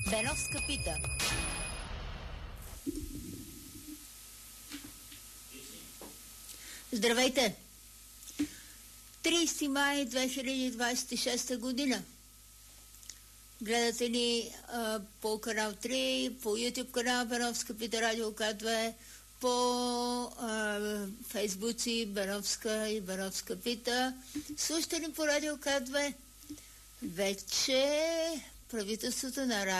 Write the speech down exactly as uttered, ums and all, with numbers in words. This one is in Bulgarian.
Беновска пита. Здравейте! тридесети май две хиляди двадесет и шеста година. Гледате ни а, по канал три, по YouTube канал Беновска пита, радио К две, по а, фейсбуци Беновска и Беновска пита. Слушате ни по радио К две. Вече правителството на